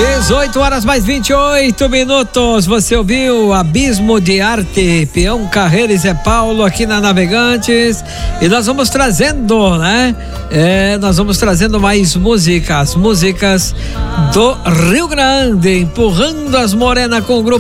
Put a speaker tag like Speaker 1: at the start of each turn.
Speaker 1: 18 horas mais 28 minutos. Você ouviu Abismo de Arte, Peão Carreira e Zé Paulo aqui na Navegantes. E nós vamos trazendo, né? Nós vamos trazendo mais músicas do Rio Grande, empurrando as morenas com o grupo